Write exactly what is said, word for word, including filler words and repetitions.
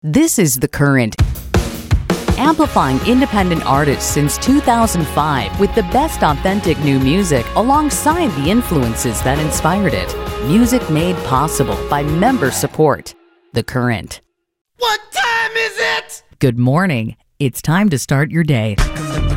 This is The Current, amplifying independent artists since two thousand five with the best authentic new music alongside the influences that inspired it. Music made possible by member support. The Current. What time is it? Good morning. It's time to start your day.